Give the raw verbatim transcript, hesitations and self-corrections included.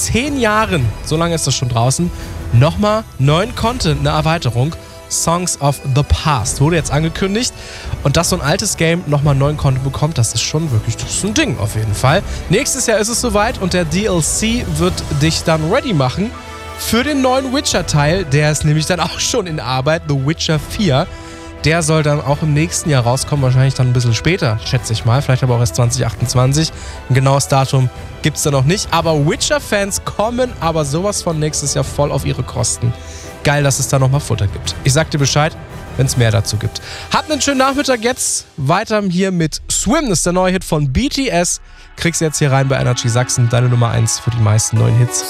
zehn Jahren, so lange ist das schon draußen, nochmal neuen Content, eine Erweiterung. Songs of the Past wurde jetzt angekündigt. Und dass so ein altes Game nochmal neuen Content bekommt, das ist schon wirklich, das ist ein Ding auf jeden Fall. Nächstes Jahr ist es soweit und der D L C wird dich dann ready machen für den neuen Witcher-Teil. Der ist nämlich dann auch schon in Arbeit, The Witcher vier. Der soll dann auch im nächsten Jahr rauskommen, wahrscheinlich dann ein bisschen später, schätze ich mal. Vielleicht aber auch erst zwanzig achtundzwanzig. Ein genaues Datum gibt es da noch nicht. Aber Witcher-Fans kommen aber sowas von nächstes Jahr voll auf ihre Kosten. Geil, dass es da nochmal Futter gibt. Ich sag dir Bescheid, wenn es mehr dazu gibt. Habt einen schönen Nachmittag jetzt. Weiter hier mit Swim. Das ist der neue Hit von B T S. Kriegst jetzt hier rein bei Energy Sachsen. Deine Nummer eins für die meisten neuen Hits.